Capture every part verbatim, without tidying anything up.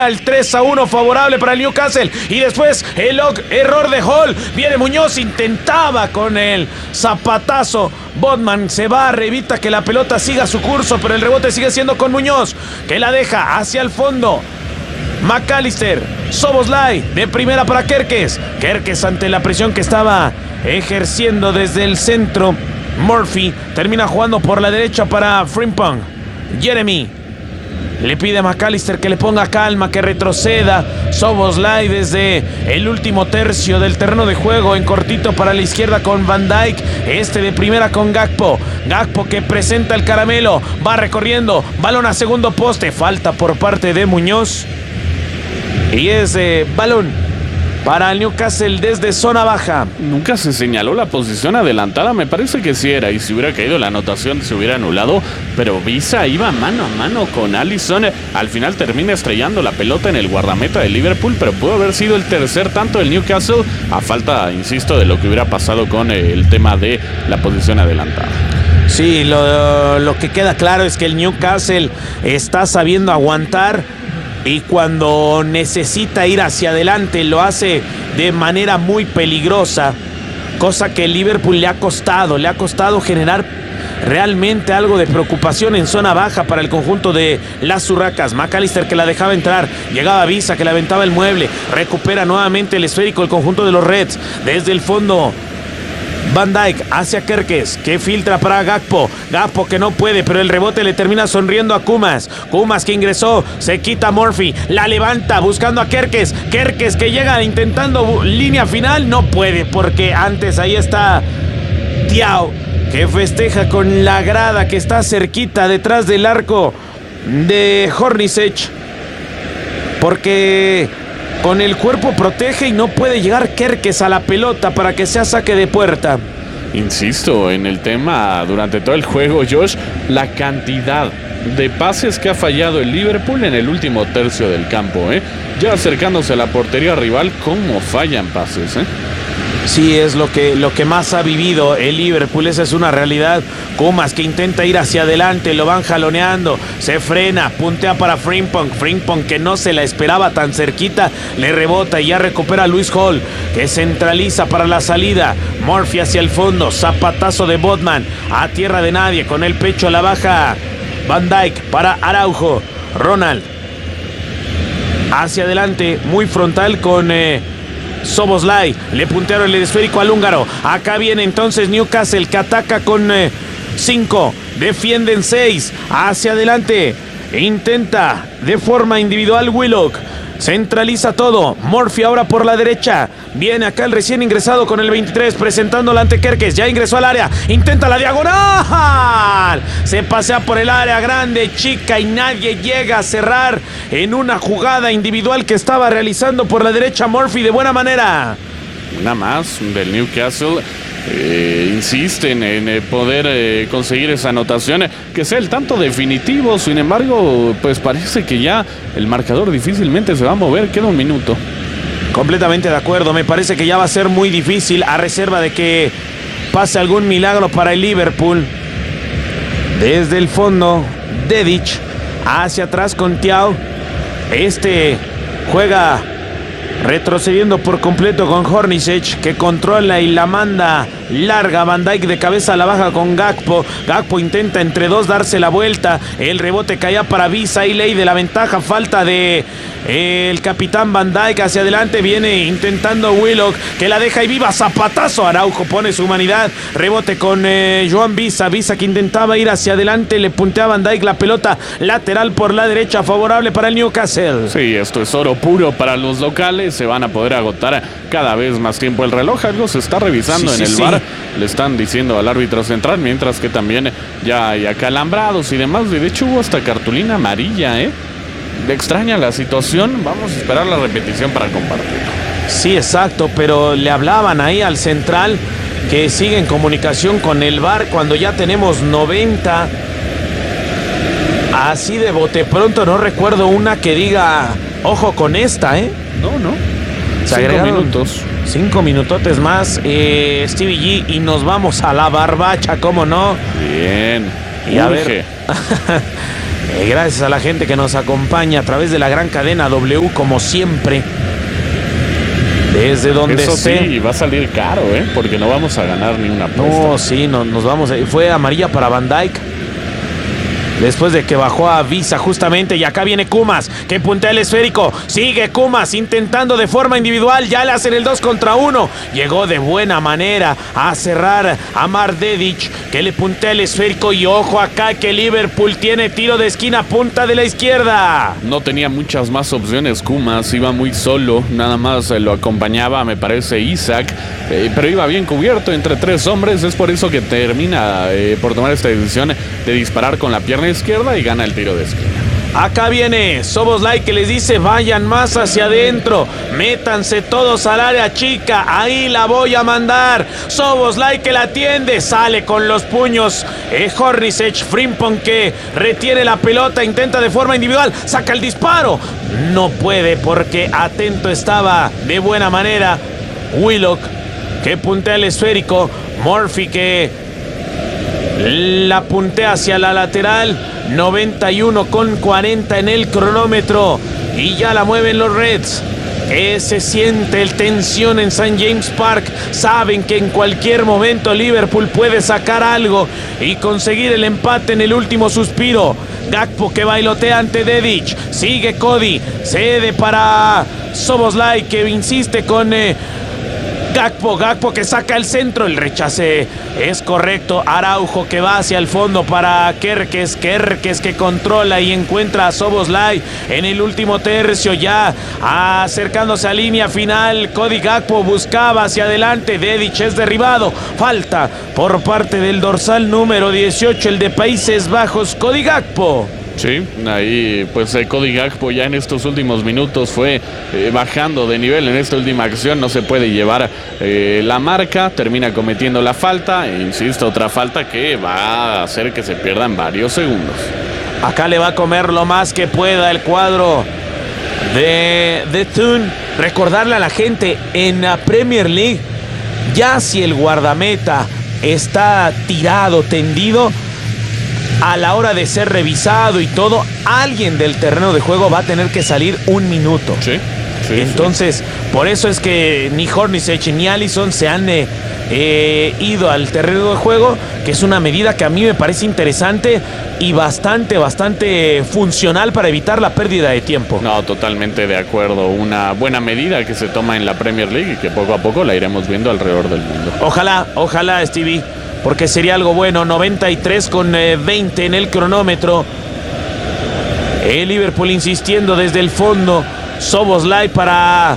El tres a uno favorable para el Newcastle. Y después el error de Hall. Viene Muñoz, intentaba con el zapatazo. Botman se va, evita que la pelota siga su curso, pero el rebote sigue siendo con Muñoz, que la deja hacia el fondo. McAllister, Szoboszlai de primera para Kerkez. Kerkez ante la presión que estaba ejerciendo desde el centro. Murphy termina jugando por la derecha para Frimpong. Jeremy le pide a McAllister que le ponga calma, que retroceda. Szoboszlai desde el último tercio del terreno de juego, en cortito para la izquierda con Van Dijk. Este de primera con Gakpo. Gakpo que presenta el caramelo, va recorriendo, balón a segundo poste. Falta por parte de Muñoz. Y es eh, balón para el Newcastle desde zona baja. Nunca se señaló la posición adelantada, me parece que sí era, y si hubiera caído la anotación se hubiera anulado, pero Visa iba mano a mano con Alisson. Al final termina estrellando la pelota en el guardameta de Liverpool, pero pudo haber sido el tercer tanto del Newcastle, a falta, insisto, de lo que hubiera pasado con el tema de la posición adelantada. Sí, lo, lo que queda claro es que el Newcastle está sabiendo aguantar, y cuando necesita ir hacia adelante lo hace de manera muy peligrosa, cosa que el Liverpool le ha costado, le ha costado generar realmente algo de preocupación en zona baja para el conjunto de las Urracas. McAllister que la dejaba entrar, llegaba Visa que le aventaba el mueble, recupera nuevamente el esférico el conjunto de los Reds, desde el fondo Van Dijk hacia Kerkez, que filtra para Gakpo. Gakpo que no puede, pero el rebote le termina sonriendo a Kumas. Kumas que ingresó, se quita a Murphy, la levanta buscando a Kerkez. Kerkez que llega intentando línea final, no puede, porque antes ahí está Thiaw, que festeja con la grada que está cerquita detrás del arco de Hornacek, porque con el cuerpo protege y no puede llegar Kerkez a la pelota para que sea saque de puerta. Insisto en el tema durante todo el juego, Josh, la cantidad de pases que ha fallado el Liverpool en el último tercio del campo, ¿eh? Ya acercándose a la portería rival, cómo fallan pases, ¿eh? Sí, es lo que, lo que más ha vivido el Liverpool, esa es una realidad. Kumas que intenta ir hacia adelante, lo van jaloneando, se frena, puntea para Frimpong. Frimpong que no se la esperaba tan cerquita, le rebota y ya recupera a Lewis Hall, que centraliza para la salida. Murphy hacia el fondo, zapatazo de Botman, a tierra de nadie, con el pecho a la baja. Van Dijk para Araujo. Ronald hacia adelante, muy frontal con Eh, Szoboszlai, le puntearon el esférico al húngaro. Acá viene entonces Newcastle, que ataca con cinco, eh, defienden seis, hacia adelante, intenta de forma individual Willock, centraliza todo. Murphy ahora por la derecha, viene acá el recién ingresado con el veintitrés, presentándola ante Kerkez, ya ingresó al área, intenta la diagonal, se pasea por el área grande, chica, y nadie llega a cerrar en una jugada individual que estaba realizando por la derecha Murphy de buena manera. Una más del Newcastle. Eh, insisten en eh, poder eh, conseguir esa anotación, eh, que sea el tanto definitivo. Sin embargo, pues parece que ya el marcador difícilmente se va a mover. Queda un minuto. Completamente de acuerdo, me parece que ya va a ser muy difícil, a reserva de que pase algún milagro para el Liverpool. Desde el fondo, Dedic hacia atrás con Thiaw. Este juega retrocediendo por completo con Hornacek, que controla y la manda larga. Van Dijk de cabeza a la baja con Gakpo. Gakpo intenta entre dos darse la vuelta. El rebote caía para Visa y ley de la ventaja. Falta de eh, el capitán Van Dijk hacia adelante. Viene intentando Willock, que la deja y viva. Zapatazo. Araujo pone su humanidad. Rebote con eh, Joan Visa. Visa que intentaba ir hacia adelante. Le puntea a Van Dijk la pelota lateral por la derecha. Favorable para el Newcastle. Sí, esto es oro puro para los locales. Se van a poder agotar cada vez más tiempo el reloj. Algo se está revisando sí, en sí, el sí. V A R. Le están diciendo al árbitro central, mientras que también ya hay acalambrados y demás. De hecho, hubo hasta cartulina amarilla, ¿eh? Le extraña la situación. Vamos a esperar la repetición para compartirlo. Sí, exacto, pero le hablaban ahí al central que sigue en comunicación con el V A R cuando ya tenemos noventa. Así de bote pronto no recuerdo una que diga, ojo con esta, ¿eh? No, no. Se Cinco minutos. Cinco minutotes más, eh, Stevie G, y nos vamos a la barbacha, ¿cómo no? Bien. Y a ver, Eh, gracias a la gente que nos acompaña a través de la gran cadena W, como siempre. Desde donde Eso esté. sí, va a salir caro, ¿eh? Porque no vamos a ganar ni una apuesta. No, sí, no, nos vamos. Fue amarilla para Van Dijk. Después de que bajó a Visa justamente. Y acá viene Kumas, que puntea el esférico. Sigue Kumas intentando de forma individual. Ya le hacen el dos contra uno. Llegó de buena manera a cerrar a Mar Dedic, que le puntea el esférico. Y ojo acá que Liverpool tiene tiro de esquina, punta de la izquierda. No tenía muchas más opciones Kumas. Iba muy solo. Nada más eh, lo acompañaba, me parece, Isaac. Eh, pero iba bien cubierto entre tres hombres. Es por eso que termina eh, por tomar esta decisión de disparar con la pierna izquierda y gana el tiro de esquina. Acá viene Szoboszlai, que les dice vayan más hacia adentro, métanse todos al área chica, ahí la voy a mandar. Szoboszlai que la atiende, sale con los puños. eh, Hornacek, Frimpong que retiene la pelota, intenta de forma individual, saca el disparo. No puede porque atento estaba de buena manera Willock, que puntea el esférico. Murphy que la puntea hacia la lateral. noventa y uno con cuarenta en el cronómetro. Y ya la mueven los Reds. Que se siente el tensión en Saint James Park. Saben que en cualquier momento Liverpool puede sacar algo y conseguir el empate en el último suspiro. Gakpo que bailotea ante Dedic. Sigue Cody. Cede para Szoboszlai, que insiste con eh, Gakpo, Gakpo que saca el centro, el rechace es correcto. Araujo que va hacia el fondo para Kerkez, Kerkez que controla y encuentra a Szoboszlai en el último tercio, ya acercándose a línea final. Cody Gakpo buscaba hacia adelante, Dedic es derribado, falta por parte del dorsal número dieciocho, el de Países Bajos, Cody Gakpo. Sí, ahí pues eh, Cody Gakpo ya en estos últimos minutos fue eh, bajando de nivel en esta última acción, no se puede llevar eh, la marca, termina cometiendo la falta, e insisto, otra falta que va a hacer que se pierdan varios segundos. Acá le va a comer lo más que pueda el cuadro de, de Thun. Recordarle a la gente, en la Premier League, ya si el guardameta está tirado, tendido, a la hora de ser revisado y todo, alguien del terreno de juego va a tener que salir un minuto. Sí, sí, Entonces, sí. Por eso es que ni Hornacek ni Alisson se han eh, eh, ido al terreno de juego, que es una medida que a mí me parece interesante y bastante, bastante funcional para evitar la pérdida de tiempo. No, totalmente de acuerdo. Una buena medida que se toma en la Premier League y que poco a poco la iremos viendo alrededor del mundo. Ojalá, ojalá, Stevie, porque sería algo bueno. Noventa y tres con veinte en el cronómetro. El Liverpool insistiendo desde el fondo. Szoboszlai para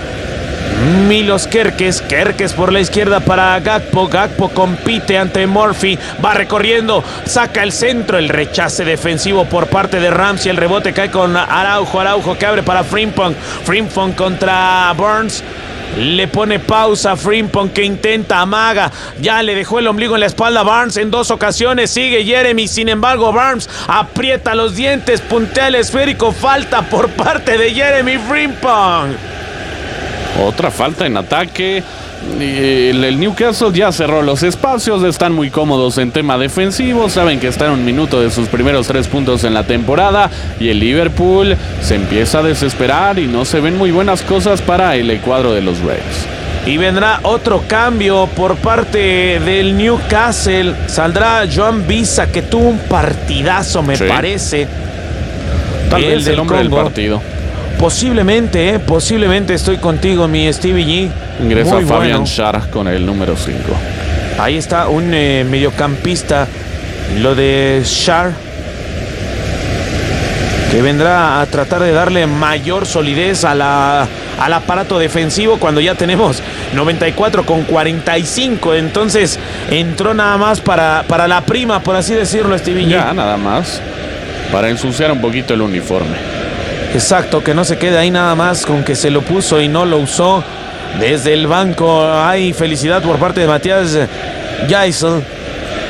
Milos Kerkez. Kerkez por la izquierda para Gakpo. Gakpo compite ante Murphy. Va recorriendo. Saca el centro. El rechace defensivo por parte de Ramsey. El rebote cae con Araujo. Araujo que abre para Frimpong. Frimpong contra Burns. Le pone pausa a Frimpong, que intenta, amaga, ya le dejó el ombligo en la espalda a Barnes en dos ocasiones, sigue Jeremy, sin embargo Barnes aprieta los dientes, puntea el esférico, falta por parte de Jeremy Frimpong. Otra falta en ataque. El, el Newcastle ya cerró los espacios, están muy cómodos en tema defensivo, saben que están a un minuto de sus primeros tres puntos en la temporada y el Liverpool se empieza a desesperar y no se ven muy buenas cosas para el cuadro de los Reds. Y vendrá otro cambio por parte del Newcastle, saldrá Joan Visa, que tuvo un partidazo me sí. parece. Tal vez el hombre Congo. del partido. Posiblemente, eh, posiblemente estoy contigo, mi Stevie G. Ingresa Muy Fabian bueno. Schär con el número cinco. Ahí está un eh, mediocampista, lo de Schär, que vendrá a tratar de darle mayor solidez a la, al aparato defensivo cuando ya tenemos noventa y cuatro con cuarenta y cinco. Entonces entró nada más para, para la prima, por así decirlo, Stevie G. Ya, nada más. Para ensuciar un poquito el uniforme. Exacto, que no se quede ahí nada más con que se lo puso y no lo usó. Desde el banco hay felicidad por parte de Matías Jaisel.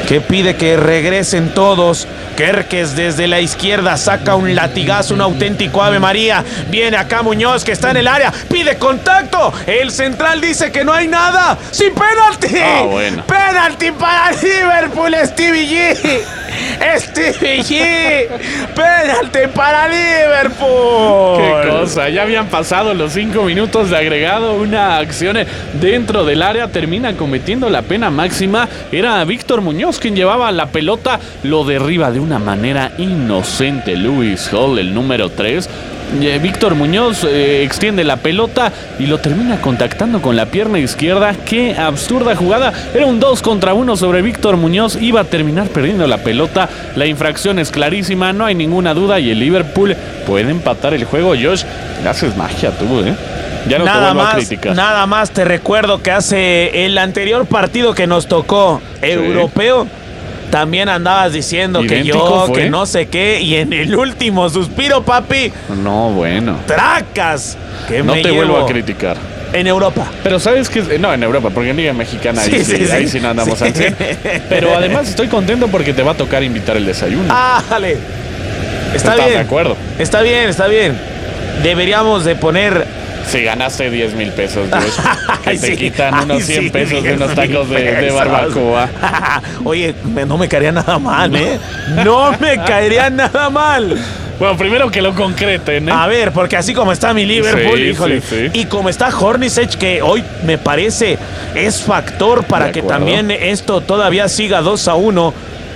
que pide que regresen todos. Kerkez desde la izquierda saca un latigazo, un auténtico Ave María. Viene acá Muñoz, que está en el área, pide contacto. El central dice que no hay nada. ¡Sin penalti! Ah, bueno. ¡Penalti para Liverpool, Stevie G! ¡Stevie G! ¡Penalti para Liverpool! ¡Qué cosa! Ya habían pasado los cinco minutos de agregado. Una acción dentro del área termina cometiendo la pena máxima. Era Víctor Muñoz quien llevaba la pelota. Lo derriba de una manera inocente Lewis Hall, el número tres. Eh, Víctor Muñoz eh, extiende la pelota y lo termina contactando con la pierna izquierda. ¡Qué absurda jugada! Era un dos contra uno sobre Víctor Muñoz. Iba a terminar perdiendo la pelota. La infracción es clarísima, no hay ninguna duda. Y el Liverpool puede empatar el juego. Josh, haces magia tú, ¿eh? Ya no nada te vuelvo más, a criticar. Nada más te recuerdo que hace el anterior partido que nos tocó, sí, europeo, también andabas diciendo idéntico que yo, fue, que no sé qué, y en el último suspiro, papi. No, bueno. Tracas. Que no me te llevo vuelvo a criticar. En Europa. Pero ¿sabes qué? No, en Europa, porque en Liga Mexicana ahí sí, sí, sí, ahí sí no andamos sí. al cien. Pero además estoy contento porque te va a tocar invitar el desayuno. Ah, dale. Está ¿Estás bien. de acuerdo? Está bien, está bien. Deberíamos de poner... Si ganaste diez mil pesos, Dios, que ay, te sí, quitan ay, unos cien sí, pesos de unos tacos de, de barbacoa. Oye, me, no me caería nada mal, ¿eh? No me caería nada mal. Bueno, primero que lo concreten, ¿eh? A ver, porque así como está mi Liverpool, sí, híjole, sí, sí. y como está Hornacek, que hoy me parece es factor para que también esto todavía siga dos a uno.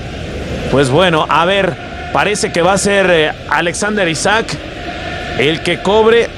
Pues bueno, a ver, parece que va a ser eh, Alexander Isak el que cobre.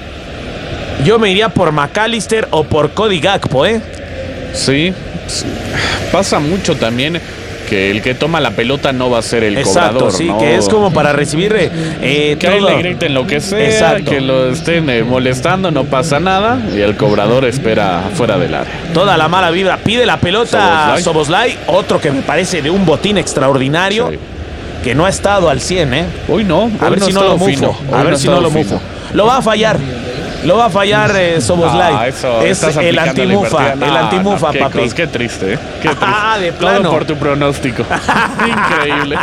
Yo me iría por McAllister o por Cody Gakpo, ¿eh? Sí, sí. Pasa mucho también que el que toma la pelota no va a ser el Exacto, cobrador, sí, ¿no? que es como para recibir eh, que todo. ahí le griten lo que sea, exacto, que lo estén eh, molestando, no pasa nada, y el cobrador espera fuera del área. Toda la mala vibra. Pide la pelota a Szoboszlai, otro que me parece de un botín extraordinario, sí, que no ha estado al cien, ¿eh? Hoy no, hoy a ver no si no lo mufo, a ver si no lo mufo. Lo va a fallar. Lo va a fallar eh, Szoboszlai. Ah, eso, es el antimufa, no, el antimufa, no, qué papi. Cos, qué triste, ¿eh? Qué triste. Ah, de plano. Todo por tu pronóstico. Increíble.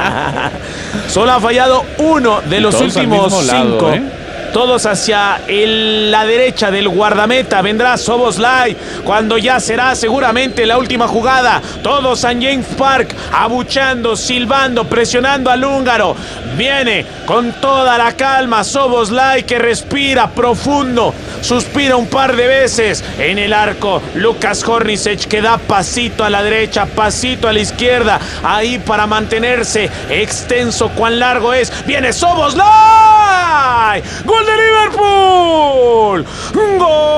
Solo ha fallado uno de los últimos cinco. Lado, ¿eh? Todos hacia el, la derecha del guardameta. Vendrá Szoboszlai cuando ya será seguramente la última jugada. Todos a James Park abuchando, silbando, presionando al húngaro. Viene con toda la calma Szoboszlai, que respira profundo. Suspira un par de veces en el arco. Lukas Hornacek, que da pasito a la derecha, pasito a la izquierda. Ahí para mantenerse extenso. ¿Cuán largo es? Viene Szoboszlai. ¡Gol de Liverpool! ¡Gol!